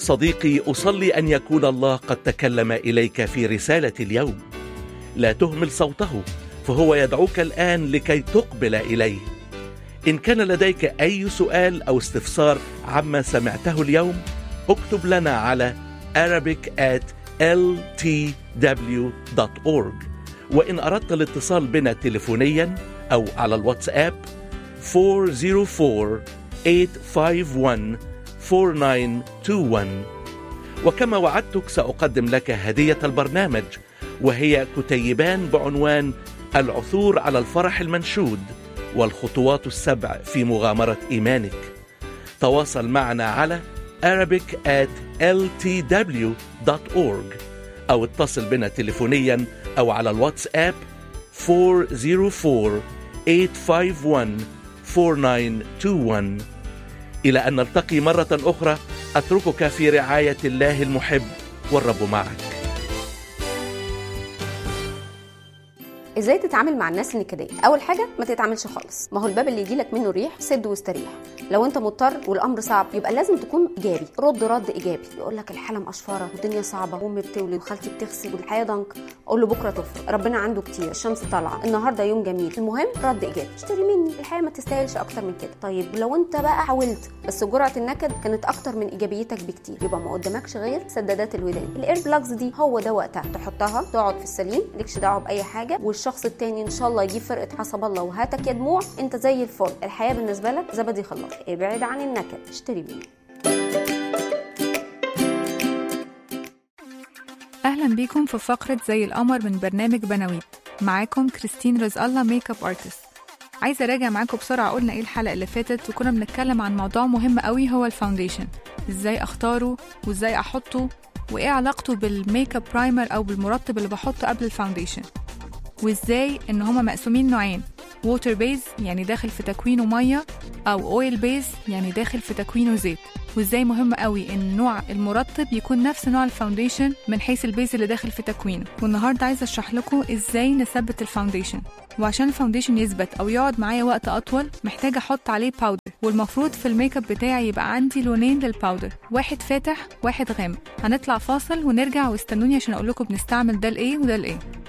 صديقي، أصلي أن يكون الله قد تكلم إليك في رسالة اليوم. لا تهمل صوته، فهو يدعوك الآن لكي تقبل إليه. إن كان لديك أي سؤال أو استفسار عما سمعته اليوم، اكتب لنا على arabic@ltw.org. وإن أردت الاتصال بنا تليفونيا أو على الواتساب 404-851-4921. وكما وعدتك سأقدم لك هدية البرنامج، وهي كتيبان بعنوان العثور على الفرح المنشود والخطوات السبع في مغامرة إيمانك. تواصل معنا على arabic@ltw.org أو اتصل بنا تليفونيا أو على الواتساب 404-851-4921. إلى أن نلتقي مرة أخرى، أتركك في رعاية الله المحب، والرب معك. ازاي تتعامل مع الناس النكديه؟ اول حاجه ما تتعاملش خالص. ما هو الباب اللي يجيلك منه ريح سد واستريح. لو انت مضطر والامر صعب يبقى لازم تكون ايجابي، رد ايجابي. يقول لك الحاله مقشفره والدنيا صعبه وامي بتولد وخالتي بتغسل والحياه ضنك، اقول له بكره تفرق، ربنا عنده كتير، الشمس طالعه، النهارده يوم جميل. المهم رد ايجابي. اشتري مني، الحياه ما تستاهلش اكتر من كده. طيب لو انت بقى حاولت بس جرعه النكد كانت اكتر من ايجابيتك بكتير، يبقى ما قدامكش غير سدادات الودان. الاير بلاجز دي هو ده وقتها تحطها، تقعد في السليم، مالكش دعوه باي حاجه، والشخص التاني ان شاء الله يجيب فرقه حسب الله وهاتك يا دموع، انت زي الفل. الحياه بالنسبه لك زبدي خلاص. ابعد عن النكد، اشتري مني. اهلا بيكم في فقره زي القمر من برنامج بناويت. معاكم كريستين رزق الله، ميك اب ارتست. عايزه اراجع معاكم بسرعه. قلنا ايه الحلقه اللي فاتت؟ وكنا بنتكلم عن موضوع مهم قوي، هو الفاونديشن. ازاي اختاره وازاي احطه، وايه علاقته بالميك اب برايمر او بالمرطب اللي بحطه قبل الفاونديشن، وازاي ان هما مقسومين نوعين: ووتر بيز يعني داخل في تكوينه ميه، او اويل بيز يعني داخل في تكوينه زيت. وازاي مهم قوي ان نوع المرطب يكون نفس نوع الفاونديشن من حيث البيز اللي داخل في تكوينه. والنهارده عايزه اشرح لكم ازاي نثبت الفاونديشن. وعشان الفاونديشن يثبت او يقعد معايا وقت اطول محتاجه احط عليه باودر. والمفروض في الميك اب بتاعي يبقى عندي لونين للباودر، واحد فاتح واحد غامق. هنطلع فاصل ونرجع، واستنوني عشان اقول لكم بنستعمل ده لايه وده لايه.